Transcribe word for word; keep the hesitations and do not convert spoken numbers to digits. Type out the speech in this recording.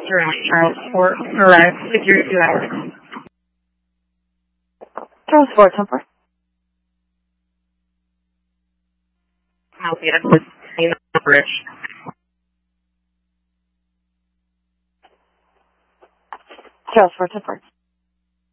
Sterling, Charles Fort arrived with your two hours. Charles Fort, ten four. I'll be at the bridge. Charles Fort, ten four.